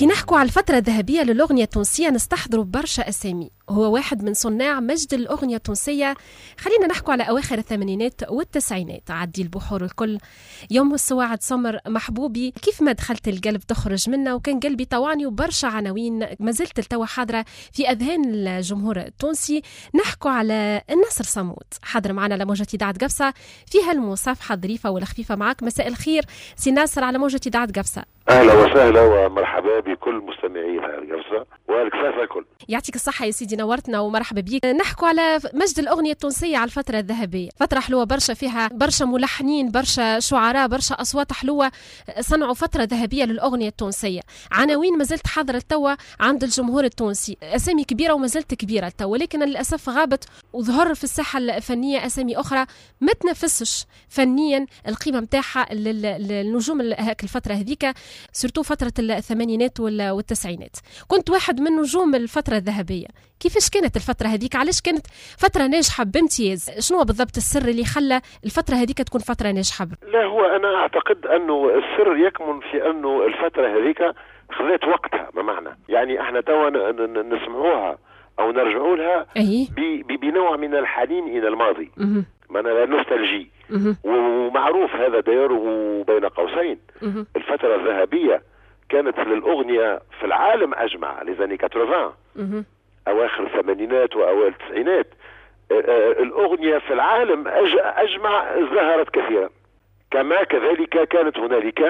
كي نحكوا على الفترة الذهبية للأغنية التونسية نستحضروا برشا أسامي. هو واحد من صناع مجد الأغنية التونسية. خلينا نحكوا على أواخر الثمانينات والتسعينات. عدي البحور الكل، يوم السواعد سمر، محبوبي، كيف ما دخلت القلب تخرج منه، وكان قلبي طوعني، وبرشا عناوين ما زلت التوا حاضرة في أذهان الجمهور التونسي. نحكوا على النصر صمود. حاضر معنا على موجة إذاعة قبصة فيها المصافحة الظريفة والخفيفة معك. مساء الخير سي ناصر على موجة إذاعة قبصة. اهلا وسهلا ومرحبا بكل مستمعي القبصة والكسافة الكل. يعطيك الصحة يا سيدي، نورتنا ومرحبا بيك. نحكوا على مجد الأغنية التونسية على الفترة الذهبية، فترة حلوة برشا، فيها برشا ملحنين، برشا شعراء، برشا أصوات حلوة صنعوا فترة ذهبية للأغنية التونسية. عناوين ما زلت حاضرة التوا عند الجمهور التونسي، أسامي كبيرة وما زلت كبيرة التوا، ولكن للأسف غابت وظهر في الساحة الفنية أسامي أخرى ما تنافسش فنيا القيمة متاعها للنجوم هاك الفترة هذيك، سورتو فترة الثمانينات والتسعينات. كنت واحد من نجوم الفترة الذهبية. كيفاش كانت الفترة هذيك؟ علاش كانت فترة ناجحة بامتياز؟ شنو بالضبط السر اللي خلى الفترة هذيك تكون فترة ناجحة؟ لا، هو أنا أعتقد أنه السر يكمن في أنه الفترة هذيك خذت وقتها. ما معنى يعني احنا توا نسمعوها أو نرجعوا لها بنوع من الحنين إلى الماضي، معناها النوستالجي. ومعروف هذا دايره بين قوسين. الفترة الذهبية كانت للأغنية في العالم أجمع، لزاني 80 أواخر الثمانينات وأوائل التسعينات. الأغنية في العالم أجمع ظهرت كثيرا، كما كذلك كانت هنالك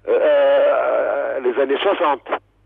لزاني 60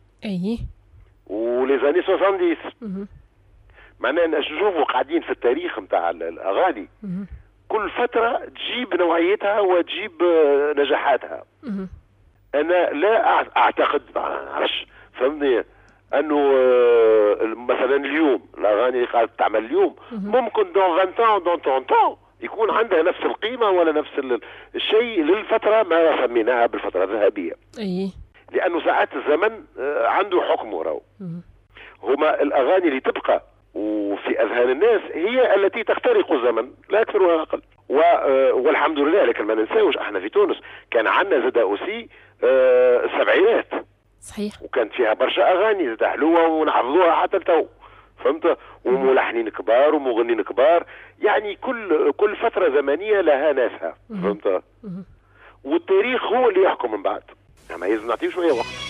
ولزاني 70. معناها نشوفوا قاعدين في التاريخ متاع الأغاني كل فترة تجيب نوعيتها وتجيب نجاحاتها. أنا لا أعتقد، معرفش فهمني، أنه مثلا اليوم الأغاني اللي قاعدة تعمل اليوم ممكن دون 20 دون 30 يكون عندها نفس القيمة ولا نفس الشيء للفترة ما سميناها بالفترة الذهبية. لأنه ساعات الزمن عنده حكمه. راهو هما الأغاني اللي تبقى وفي أذهان الناس هي التي تخترق الزمن، لا أكثر ولا أقل. والحمد لله. لكن ما ننساوش احنا في تونس كان عندنا زاد أوسي السبعينات، صحيح، وكانت فيها برشا أغاني زاد حلوة ونحفظوها حتى التو، فهمت؟ وملحنين كبار ومغنين كبار. يعني كل فترة زمنية لها ناسها، فهمت؟ والتاريخ هو اللي يحكم من بعد. يعني يلزم نعطيه شوية وقت.